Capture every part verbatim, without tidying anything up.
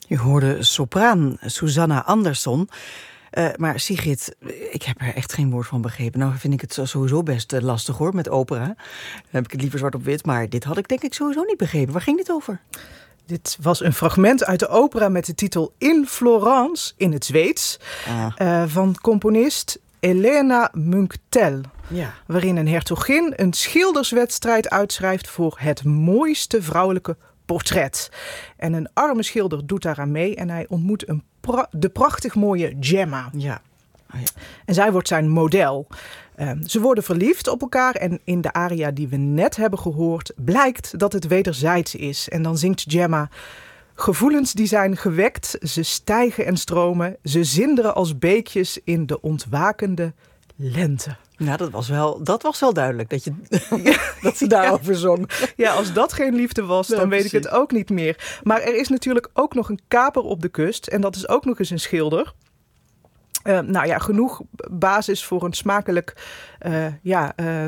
Je hoorde sopraan Susanna Andersson. Uh, maar Sigrid, ik heb er echt geen woord van begrepen. Nou vind ik het sowieso best uh, lastig hoor, met opera. Dan heb ik het liever zwart op wit, maar dit had ik denk ik sowieso niet begrepen. Waar ging dit over? Dit was een fragment uit de opera met de titel In Florence, in het Zweeds, ah. uh, van componist Helena Munch-Tel. Ja. Waarin een hertogin een schilderswedstrijd uitschrijft voor het mooiste vrouwelijke portret. En een arme schilder doet daaraan mee en hij ontmoet een pra- de prachtig mooie Gemma. Ja. Oh ja. En zij wordt zijn model. Uh, ze worden verliefd op elkaar en in de aria die we net hebben gehoord blijkt dat het wederzijds is. En dan zingt Gemma: gevoelens die zijn gewekt, ze stijgen en stromen, ze zinderen als beekjes in de ontwakende lente. Nou, dat was wel, dat was wel duidelijk dat, je, ja, dat ze daarover ja. zong. Ja, als dat geen liefde was, dan ja, weet precies. ik het ook niet meer. Maar er is natuurlijk ook nog een kaper op de kust en dat is ook nog eens een schilder. Uh, nou ja, genoeg basis voor een smakelijk uh, ja, uh,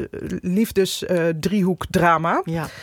liefdes-driehoek-drama. Uh, ja.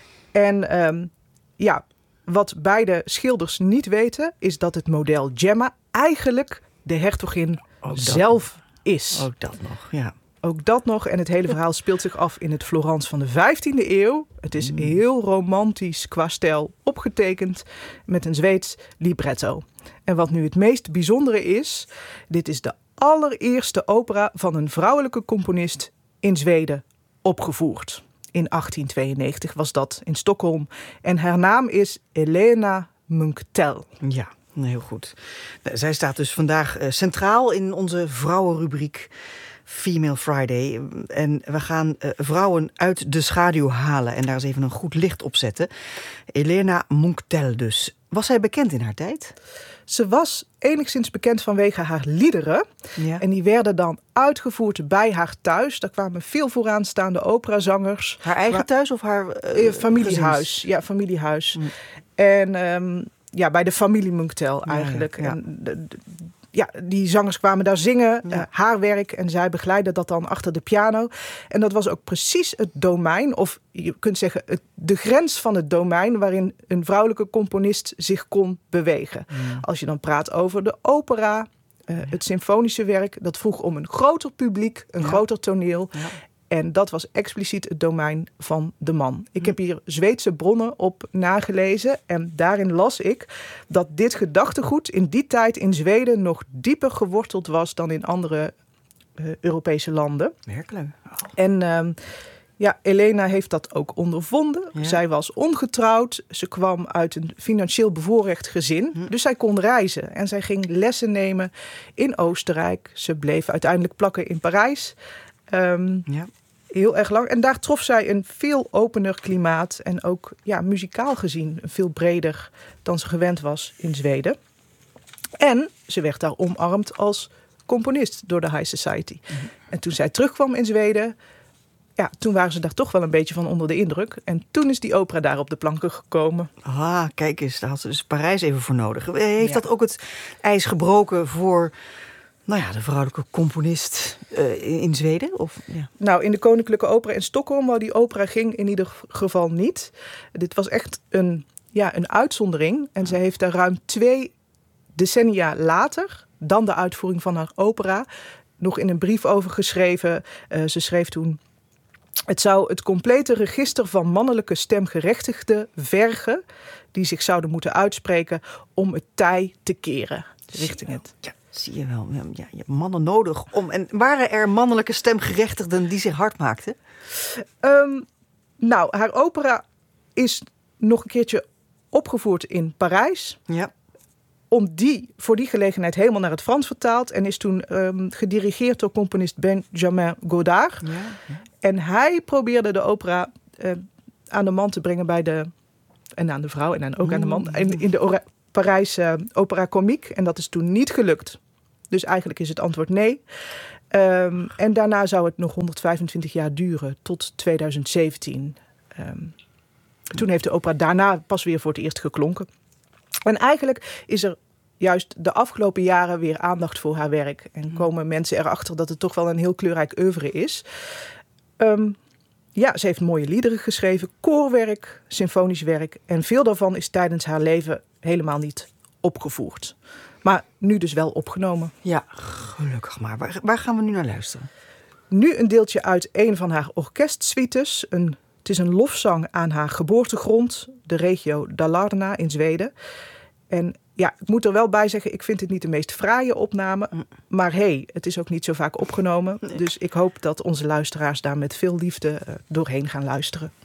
En um, ja, wat beide schilders niet weten, is dat het model Gemma eigenlijk de hertogin ook zelf dat, is. Ook dat nog, ja. Ook dat nog. En het hele verhaal speelt zich af in het Florence van de vijftiende eeuw. Het is heel romantisch qua stijl opgetekend met een Zweeds libretto. En wat nu het meest bijzondere is, dit is de allereerste opera van een vrouwelijke componist in Zweden opgevoerd. In achttien tweeënnegentig was dat in Stockholm. En haar naam is Helena Munch-Tel. Ja, heel goed. Zij staat dus vandaag centraal in onze vrouwenrubriek Female Friday. En we gaan uh, vrouwen uit de schaduw halen en daar eens even een goed licht op zetten. Helena Munch-Tel dus. Was zij bekend in haar tijd? Ze was enigszins bekend vanwege haar liederen. Ja. En die werden dan uitgevoerd bij haar thuis. Daar kwamen veel vooraanstaande operazangers. Haar eigen waar... thuis of haar uh, familiehuis? Gezins? Ja, familiehuis. Mm. En um, ja, bij de familie Munch-Tel eigenlijk. Ja, ja. En de, de, ja, die zangers kwamen daar zingen, ja. uh, haar werk. En zij begeleidde dat dan achter de piano. En dat was ook precies het domein, of je kunt zeggen het, de grens van het domein waarin een vrouwelijke componist zich kon bewegen. Mm. Als je dan praat over de opera, uh, ja. het symfonische werk, dat vroeg om een groter publiek, een ja. groter toneel. Ja. En dat was expliciet het domein van de man. Ik heb hier Zweedse bronnen op nagelezen. En daarin las ik dat dit gedachtegoed in die tijd in Zweden nog dieper geworteld was dan in andere uh, Europese landen. Werkelijk. Oh. En um, ja, Helena heeft dat ook ondervonden. Ja. Zij was ongetrouwd. Ze kwam uit een financieel bevoorrecht gezin. Hm. Dus zij kon reizen. En zij ging lessen nemen in Oostenrijk. Ze bleef uiteindelijk plakken in Parijs. Um, ja. Heel erg lang. En daar trof zij een veel opener klimaat. En ook ja, muzikaal gezien veel breder dan ze gewend was in Zweden. En ze werd daar omarmd als componist door de High Society. Mm-hmm. En toen zij terugkwam in Zweden, ja, toen waren ze daar toch wel een beetje van onder de indruk. En toen is die opera daar op de planken gekomen. Ah, kijk eens, daar had ze dus Parijs even voor nodig. Heeft ja. dat ook het ijs gebroken voor... Nou ja, de vrouwelijke componist uh, in, in Zweden? Of, ja. Nou, in de Koninklijke Opera in Stockholm, waar die opera ging, in ieder geval niet. Dit was echt een, ja, een uitzondering. En ze heeft daar ruim twee decennia later, dan de uitvoering van haar opera, nog in een brief over geschreven. Uh, ze schreef toen: het zou het complete register van mannelijke stemgerechtigden vergen, die zich zouden moeten uitspreken om het tij te keren. Richting het... Ja. Zie je wel, ja, je hebt mannen nodig om... En waren er mannelijke stemgerechtigden die zich hard maakten? Um, nou, haar opera is nog een keertje opgevoerd in Parijs. Ja. Om die, voor die gelegenheid helemaal naar het Frans vertaald. En is toen um, gedirigeerd door componist Benjamin Godard. Ja, ja. En hij probeerde de opera uh, aan de man te brengen bij de... En aan de vrouw en dan ook mm. aan de man. In, in de ora, Parijse uh, opera comique. En dat is toen niet gelukt. Dus eigenlijk is het antwoord nee. Um, en daarna zou het nog honderdvijfentwintig jaar duren, tot tweeduizend zeventien. Um, toen heeft de opera daarna pas weer voor het eerst geklonken. En eigenlijk is er juist de afgelopen jaren weer aandacht voor haar werk. En komen mensen erachter dat het toch wel een heel kleurrijk oeuvre is. Um, ja, ze heeft mooie liederen geschreven, koorwerk, symfonisch werk. En veel daarvan is tijdens haar leven helemaal niet opgevoerd. Maar nu dus wel opgenomen. Ja, gelukkig maar. Waar, waar gaan we nu naar luisteren? Nu een deeltje uit een van haar orkestsuites. Een, het is een lofzang aan haar geboortegrond, de regio Dalarna in Zweden. En ja, ik moet er wel bij zeggen, ik vind het niet de meest fraaie opname. Maar hé, hey, het is ook niet zo vaak opgenomen. Nee. Dus ik hoop dat onze luisteraars daar met veel liefde doorheen gaan luisteren.